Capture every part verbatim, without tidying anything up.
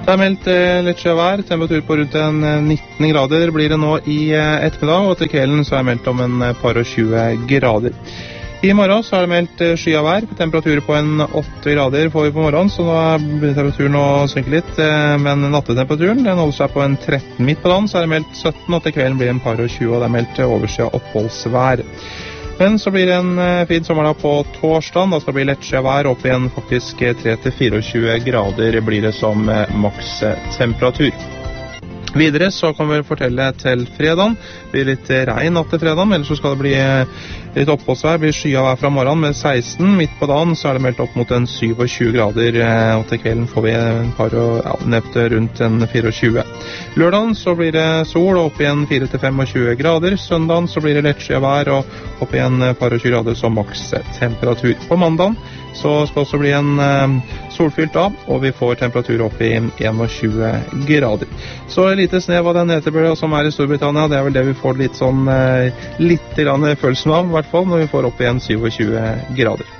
Det er meldt eh, litt skjevær, temperatur på rundt en eh, nitten grader blir det nå i eh, ettermiddag, og til kvelden så er det meldt om en eh, par og tjue grader. I morgen så er det meldt eh, skyet vær, temperatur på en åtte grader får vi på morgenen, så nå begynner temperaturen å synke litt, eh, men nattetemperaturen den holder seg på en tretten midt på dagen, så er det meldt sytten, og til kvelden blir det en par og tjue, og det er meldt eh, overskyet oppholdsvær. Men så blir det en eh, fin sommerdag på torsdag, da skal det bli lett skjevær, opp igjen faktisk tre til tjue-fire grader blir det som eh, maks temperatur. Videre så kan vi fortelle til fredagen, det blir litt regn natt til fredagen, ellers så skal det bli eh, litt oppholdsvær, det blir skyet vær fra morgenen med seksten, midt på dagen så er det meldt opp mot en tjue-syv grader, eh, og til kvelden får vi en par og ja, nept rundt en tjue-fire. Lørdagen så blir det sol og opp igjen fire til tjue-fem grader. Søndagen så blir det lettskyet vær og opp igjen par og tjue grader som maks temperatur. På mandagen så skal det også bli en eh, solfylt dag, og vi får temperatur opp i tjue grader. Så et lite snev av den nedbøren som er i Storbritannia, det er vel det vi får litt sånn eh, litt grann følelsen av, i hvert fall når vi får opp igjen tjue grader.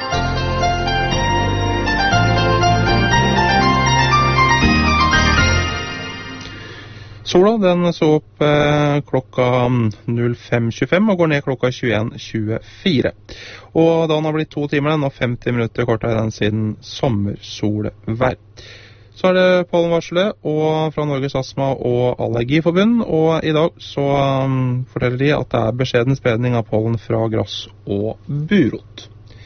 Sola den så opp eh, klokka null fem tjuefem og går ned klokka tjueen tjuefire. Og da den har blitt to timer den, og femti minutter kortere den siden sommersolvær. Så er det pollenvarselet og fra Norges Astma- og Allergiforbund, og i dag så um, forteller de at det er beskjeden spredning av pollen fra grass og burot.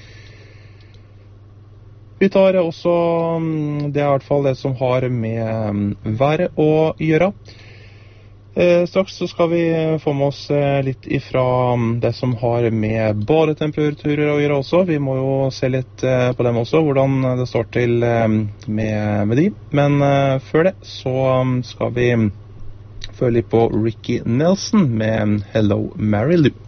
Vi tar også, det er i hvert fall det som har med været å gjøre. Eh, straks så skal vi få med oss eh, litt ifra det som har med badetemperaturer å gjøre også. Vi må jo se litt eh, på dem også, hvordan det står til eh, med, med de. Men eh, før det så skal vi følge litt på Ricky Nelson med Hello Mary Lou.